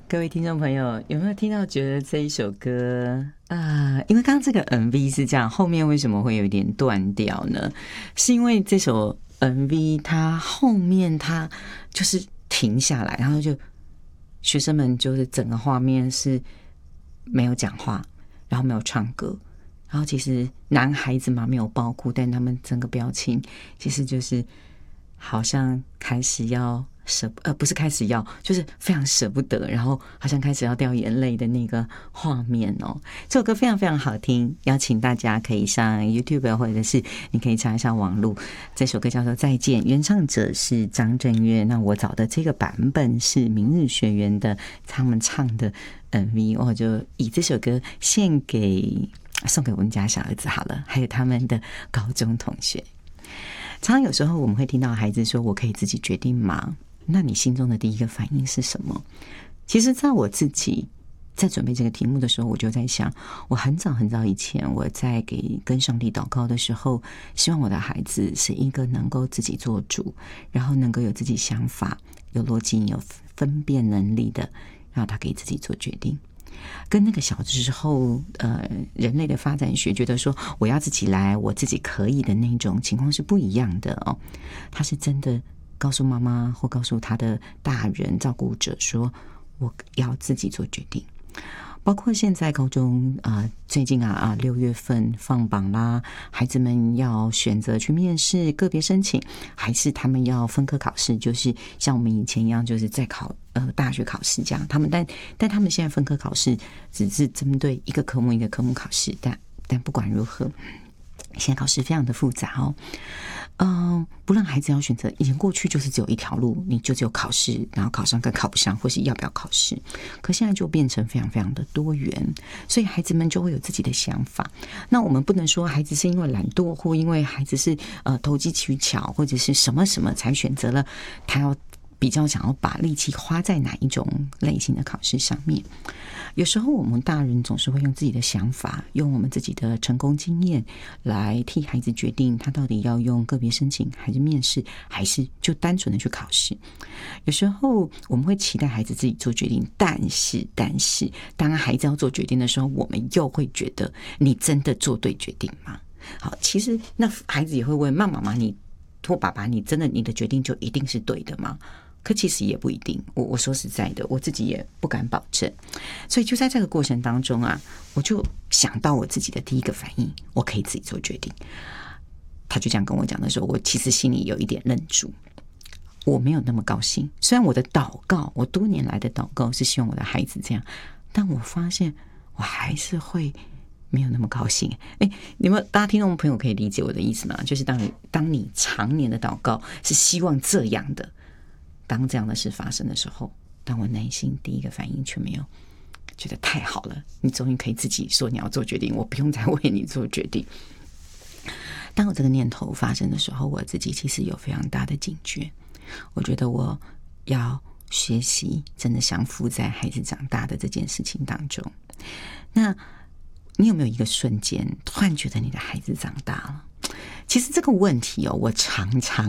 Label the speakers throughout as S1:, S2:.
S1: 各位听众朋友，有没有听到觉得这一首歌啊？因为刚刚这个 MV 是这样，后面为什么会有一点断掉呢？是因为这首 MV 它后面它就是停下来，然后就学生们就是整个画面是没有讲话，然后没有唱歌，然后其实男孩子嘛没有爆哭，但他们整个表情其实就是好像开始要不是开始要，就是非常舍不得，然后好像开始要掉眼泪的那个画面哦。这首歌非常非常好听，邀请大家可以上 YouTube 或者是你可以查一下网络。这首歌叫做《再见》，原唱者是张震岳。那我找的这个版本是明日学园的他们唱的 MV， 我就以这首歌送给我们家小儿子好了，还有他们的高中同学。常常有时候我们会听到孩子说我可以自己决定吗？那你心中的第一个反应是什么？其实在我自己在准备这个题目的时候，我就在想，我很早很早以前我在跟上帝祷告的时候，希望我的孩子是一个能够自己做主，然后能够有自己想法，有逻辑，有分辨能力的，然后他可以自己做决定。跟那个小时候人类的发展学觉得说我要自己来，我自己可以的那种情况是不一样的哦。他是真的告诉妈妈或告诉他的大人照顾者说我要自己做决定。包括现在高中最近6月份放榜啦，孩子们要选择去面试个别申请，还是他们要分科考试，就是像我们以前一样就是在考大学考试这样。但他们现在分科考试只是针对一个科目一个科目考试，但不管如何，现在考试非常的复杂哦。不让孩子要选择，以前过去就是只有一条路，你就只有考试，然后考上跟考不上，或是要不要考试。可现在就变成非常非常的多元，所以孩子们就会有自己的想法。那我们不能说孩子是因为懒惰，或因为孩子是投机取巧，或者是什么什么才选择了他要比较想要把力气花在哪一种类型的考试上面。有时候我们大人总是会用自己的想法，用我们自己的成功经验来替孩子决定他到底要用个别申请还是面试，还是就单纯的去考试。有时候我们会期待孩子自己做决定，但是当孩子要做决定的时候，我们又会觉得你真的做对决定吗？好，其实那孩子也会问妈妈你或爸爸，你真的你的决定就一定是对的吗？可其实也不一定，我说实在的，我自己也不敢保证。所以就在这个过程当中我就想到我自己的第一个反应，我可以自己做决定。他就这样跟我讲的时候，我其实心里有一点愣住，我没有那么高兴。虽然我的祷告，我多年来的祷告是希望我的孩子这样，但我发现我还是会没有那么高兴。你们大家听众朋友可以理解我的意思吗？就是当你常年的祷告是希望这样的，当这样的事发生的时候，但我内心第一个反应却没有，觉得太好了，你终于可以自己说你要做决定，我不用再为你做决定。当我这个念头发生的时候，我自己其实有非常大的警觉，我觉得我要学习真的降服在孩子长大的这件事情当中。那你有没有一个瞬间突然觉得你的孩子长大了？其实这个问题我常常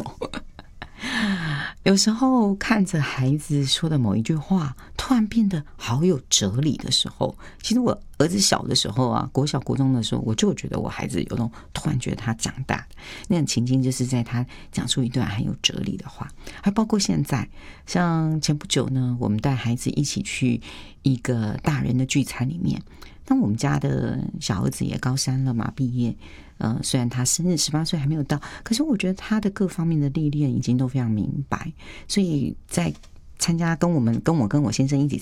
S1: 有时候看着孩子说的某一句话突然变得好有哲理的时候，其实我儿子小的时候国小国中的时候，我就觉得我孩子有种突然觉得他长大那种情境，就是在他讲出一段很有哲理的话。还包括现在像前不久呢，我们带孩子一起去一个大人的聚餐里面，那我们家的小儿子也高3了嘛，毕业虽然他生日18岁还没有到，可是我觉得他的各方面的历练已经都非常明白，所以在参加跟我跟我先生一起